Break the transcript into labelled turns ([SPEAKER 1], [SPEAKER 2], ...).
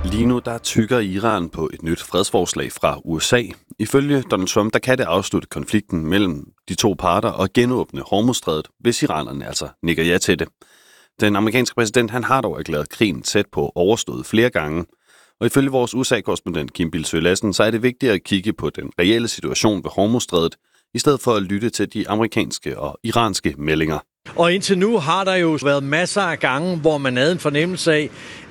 [SPEAKER 1] Lige nu der tykker Iran på et nyt fredsforslag fra USA. Ifølge Donald Trump der kan det afslutte konflikten mellem de to parter og genåbne Hormuzstrædet, hvis iranerne altså nikker ja til det. Den amerikanske præsident han har dog erklæret krigen tæt på overstået flere gange. Og ifølge vores USA-korrespondent Kim Bildsøe Lassen, så er det vigtigt at kigge på den reelle situation ved Hormuzstrædet, i stedet for at lytte til de amerikanske og iranske meldinger.
[SPEAKER 2] Og indtil nu har der jo været masser af gange, hvor man havde en fornemmelse af,